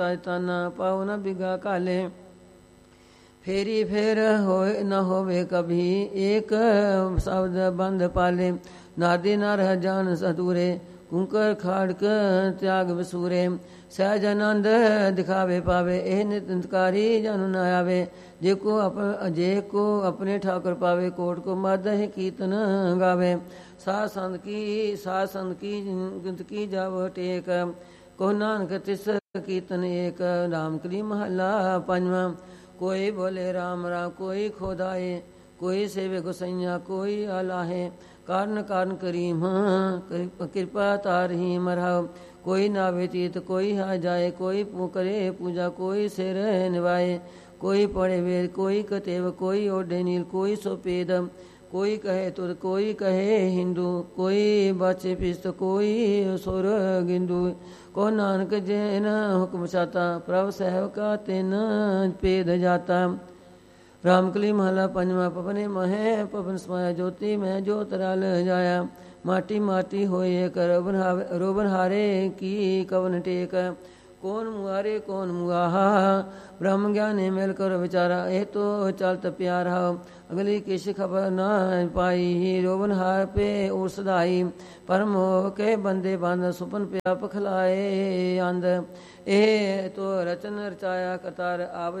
ਤਾਨਾ ਪਾਉ ਨ ਬਿਗਾ ਕਾਲੇ। ਫੇਰੀ ਫੇਰ ਹੋਏ ਨ ਹੋਵੇ ਕਭੀ ਏਕ ਸ਼ਬਦ ਬੰਧ ਪਾਲੇ। ਨਾਦੀ ਨ ਰਹਿ ਜਾਨ ਸਦੂਰੇ ਕੁੰਕਰ ਖਾੜਕ ਤਿਆਗ ਵਸੂਰੇ। ਸਹਿਜ ਆਨੰਦ ਦਿਖਾਵੇ ਪਾਵੇ ਇਹ ਨਿਤਕਾਰੀ ਜਨ ਨ ਆਵੇ। ਜੇ ਕੋ ਆਪਣੇ ਠਾਕੁਰ ਪਾਵੇ ਕੋਟ ਕੋ ਮਦਹਿ ਕੀਰਤਨ ਗਾਵੇ। ਸਾਧ ਸੰਤ ਕੀ ਜਾਵ ਟੇਕ ਕੋ ਨਾਨਕ ਤਿਸ ਕੀਰਤਨ ਏਕ। ਰਾਮ ਕਲੀ ਮਹੱਲਾ ਪੰਜਵਾਂ। ਕੋਈ ਬੋਲੇ ਰਾਮ ਰਾਮ ਕੋਈ ਖੋਦਾਏ ਕੋਈ ਸੇਵੇ ਗੁਸਈਆ ਕੋਈ ਆਲਾਹੇ। ਕਾਰਨ ਕਾਰਨ ਕਰੀਮ ਕਿਰਪਾ ਤਾਰਹੀ ਮਰਹਵ। ਕੋਈ ਨਾਵੇ ਤੀਤ ਕੋਈ ਹਾ ਜਾਏ ਕੋਈ ਕਰੇ ਪੂਜਾ ਕੋਈ ਸਿਰ ਨਿਵਾਏ। ਕੋਈ ਪੜੇ ਵੇਦ ਕੋਈ ਕਤੇਵ ਕੋਈ ਓਢੇ ਨੀਲ ਕੋਈ ਸੋਪੇਦ। ਕੋਈ ਕਹੇ ਤੁਰ ਕੋਈ ਕਹੇ ਹਿੰਦੂ ਕੋਈ ਬਾਚੇ ਪਿਸਤ ਕੋਈ ਸੁਰ ਗਿੰਦੂ। ਕੋ ਨਾਨਕ ਜੈਨ ਹੁਕਮ ਸਾਤਾ ਪ੍ਰਭ ਸਹਿਬਕਾ ਤਿਨ ਭੇਦ ਜਾਤਾ। ਰਾਮਕਲੀ ਮਹਲਾ ਪੰਜਵਾਂ। ਪਵਨੇ ਮਹੈ ਪਵਨ ਸਮਾਇਆ ਜੋਤੀ ਮੈਂ ਜੋਤ ਰਲ ਜਾਇਆ। ਮਾਟੀ ਮਾਟੀ ਹੋਏ ਕਰ ਰੋਬਨ ਹਾਰੇ ਕੀ ਕਵਨ ਟੇਕ। ਕੌਣ ਮੁਆਰੇ ਕੌਣ ਮੁਆਹਾ ਬ੍ਰਹਮ ਗਿਆਨੇ ਮਿਲ ਕਰ ਵਿਚਾਰਾ। ਇਹ ਤੋ ਚਲਤ ਪਿਆਰਾ ਅਗਲੀ ਕਿਛ ਖਬਰ ਨਾ ਪਾਈ। ਰੋਬਨ ਹਾਰ ਪੇ ਉਰ ਸਦਾਈ ਪਰਮ ਹੋ ਕੇ ਬੰਦੇ ਬੰਦ। ਸੁਪਨ ਪਿਆ ਪਖਲਾਏ ਅੰਧ ਇਹ ਤੋ ਰਚਨ ਰਚਾਇਆ ਕਰਤਾਰ ਆਪ